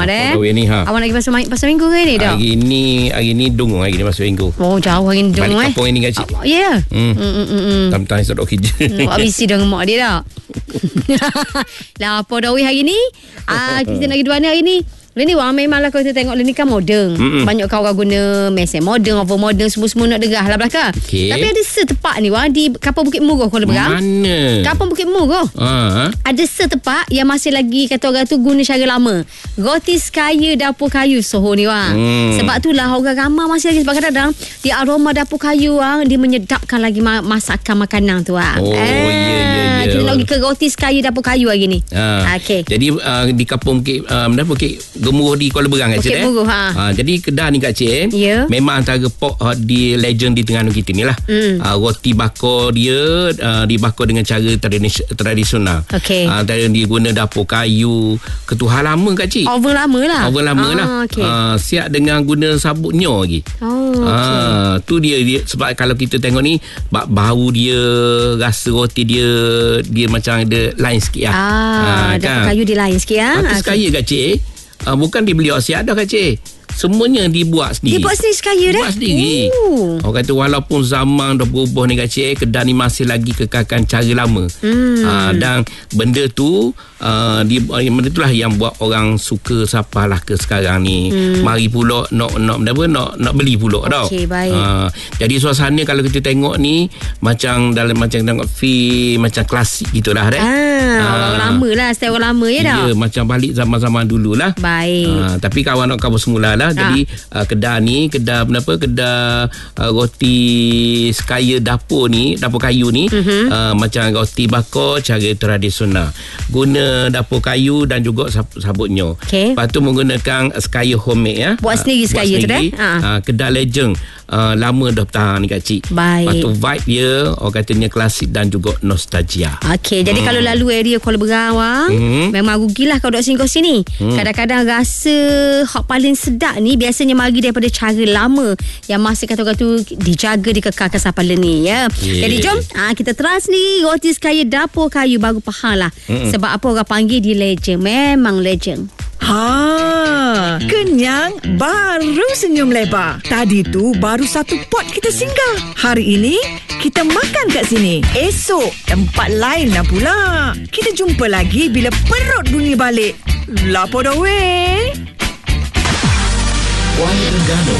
Kahwin ni Awak nak pergi pasal minggu ke ni dah? Hari ni dungu hari ni masuk minggu. Oh, jauh hari ni dungu. Balik kampung ini kak cik. Ya. Tam-tam sedok kerja. Habis dah mak dia dah. Lah apa dah hari ni? Kita nak pergi di mana hari ni? Ini memanglah kalau kita tengok ni kan moden. Banyak kawan guna mesin moden, over moden, semua nak derah lah belakang. Tapi ada setepak ni di Kapal Bukit Muruh Kuala Berang. Mana? Kapal Bukit Muruh. Ada setepak yang masih lagi kata orang tu guna cara lama. Roti sekaya dapur kayu Soho ni Sebab itulah orang ramai masih lagi sebab kadang-kadang di aroma dapur kayu dia menyedapkan lagi masakan makanan tu ya. Kita nak pergi ke roti sekaya dapur kayu hari ni. Okey. Jadi di Kapal Bukit Bukit Gemuruh di Kuala Berang kat Bukit Muruh jadi kedai ni kat cik memang antara pok di legend di Terengganu kita ni lah. Roti bakar dia dibakar dengan cara tradisional. Dia guna dapur kayu ketuhan lama kat cik. Oven lama lah. Siap dengan guna sabuk nyo lagi. Tu dia sebab kalau kita tengok ni bau dia, rasa roti dia macam ada lain sikit lah. Dapur kayu dia lain sikit sekaya kat cik. Bukan dibeli siap dah kak cik. Semuanya dibuat sendiri. Dibuat sendiri sekaya dah? Buat sendiri. Orang kata walaupun zaman dah berubah ni kak cik, kedai ni masih lagi kekalkan cara lama. Dan benda tu benda tu lah yang buat orang suka sapalah ke sekarang ni. Mari pula nak beli pula tau. Baik. Jadi suasana kalau kita tengok ni macam tengok film macam klasik gitulah orang lama lah, style orang lama ya dah. Ya, macam balik zaman-zaman dulu lah. Baik. Tapi kawan nak kabar semula lah. Jadi kedai ni kedai roti sekaya dapur kayu ni macam roti bakar cara tradisional, guna dapur kayu dan juga sabutnya. Lepas tu menggunakan sekaya homemade buat sendiri sekaya tu dah. Kedai legend lama dah bertahan ni kak cik. Baik. Lepas tu vibe dia orang katanya klasik dan juga nostalgia. Jadi kalau lalu area Kuala Berang memang rugilah kalau duduk singgah sini. Kadang-kadang rasa hak paling sedap ni biasanya mari daripada cara lama yang masih kata orang tu dijaga, dikekalkan sampai ni Jadi jom kita teras ni roti sekaya dapur kayu, baru faham lah sebab apa orang panggil dia legend. Memang legend. Kenyang baru senyum lebar. Tadi tu baru satu pot kita singgah. Hari ini kita makan kat sini. Esok tempat lain lah pula. Kita jumpa lagi bila perut bunyi balik. Lapa dah weh. Planet Terengganu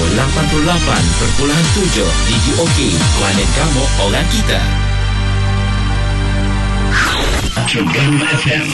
88.7 DJOK Planet Kamu Orang Kita. Terengganu FM.